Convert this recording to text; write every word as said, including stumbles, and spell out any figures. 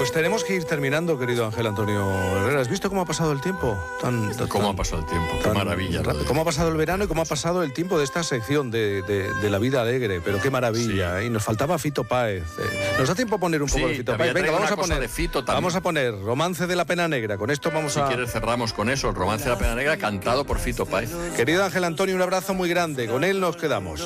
Pues tenemos que ir terminando, querido Ángel Antonio Herrera. ¿Has visto cómo ha pasado el tiempo? Tan, tan, ¿Cómo ha pasado el tiempo? Qué maravilla. Rápido. ¿Cómo ha pasado el verano y cómo ha pasado el tiempo de esta sección de, de, de la vida alegre? Pero qué maravilla. Sí. Y nos faltaba Fito Páez. Eh, ¿Nos da tiempo a poner un poco sí, de Fito Páez? Venga, vamos a poner. De Fito vamos a poner Romance de la Pena Negra. Con esto vamos si a. Si quieres cerramos con eso, el Romance de la Pena Negra cantado por Fito Páez. Querido Ángel Antonio, un abrazo muy grande. Con él nos quedamos.